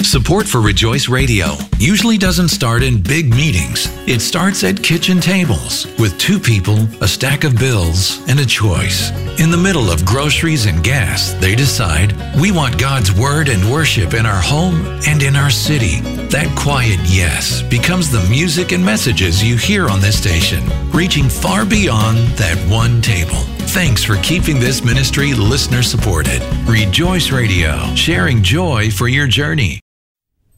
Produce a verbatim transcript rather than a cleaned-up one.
Support for Rejoice Radio usually doesn't start in big meetings. It starts at kitchen tables with two people, a stack of bills, and a choice. In the middle of groceries and gas, they decide, we want God's word and worship in our home and in our city. That quiet yes becomes the music and messages you hear on this station, reaching far beyond that one table. Thanks for keeping this ministry listener supported. Rejoice Radio, sharing joy for your journey.